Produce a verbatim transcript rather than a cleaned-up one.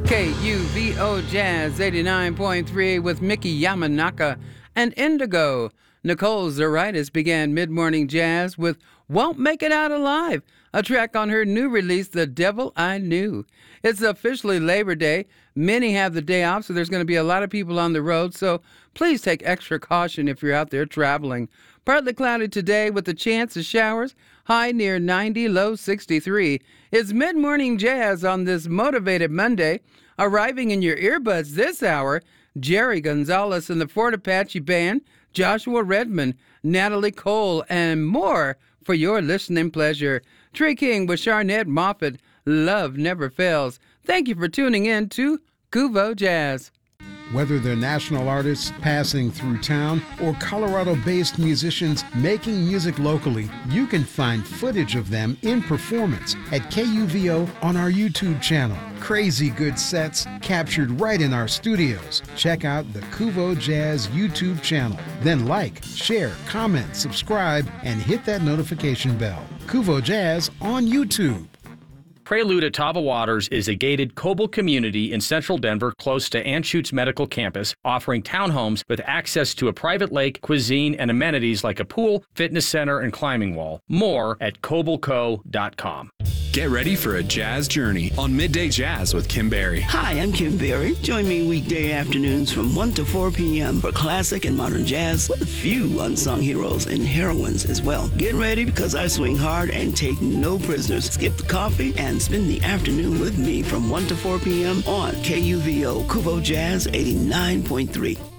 K U V O Jazz eighty-nine point three with Mickey Yamanaka and Indigo. Nicole Zaritis began mid-morning jazz with Won't Make It Out Alive, a track on her new release, The Devil I Knew. It's officially Labor Day. Many have the day off, so there's going to be a lot of people on the road, so please take extra caution if you're out there traveling. Partly cloudy today with a chance of showers, high near ninety, low sixty-three. It's mid-morning jazz on this motivated Monday. Arriving in your earbuds this hour, Jerry Gonzalez and the Fort Apache Band, Joshua Redmond, Natalie Cole, and more for your listening pleasure. Tree King with Sharnette Moffett, Love Never Fails. Thank you for tuning in to Kuvo Jazz. Whether they're national artists passing through town or Colorado-based musicians making music locally, you can find footage of them in performance at K U V O on our YouTube channel. Crazy good sets captured right in our studios. Check out the Kuvo Jazz YouTube channel. Then like, share, comment, subscribe, and hit that notification bell. Kuvo Jazz on YouTube. Prelude at Tava Waters is a gated Coble community in central Denver close to Anschutz Medical Campus, offering townhomes with access to a private lake, cuisine, and amenities like a pool, fitness center, and climbing wall. More at coble co dot com. Get ready for a jazz journey on Midday Jazz with Kim Berry. Hi, I'm Kim Berry. Join me weekday afternoons from one to four p.m. for classic and modern jazz with a few unsung heroes and heroines as well. Get ready because I swing hard and take no prisoners. Skip the coffee and spend the afternoon with me from one to four p.m. on K U V O Kuvo Jazz eighty-nine point three.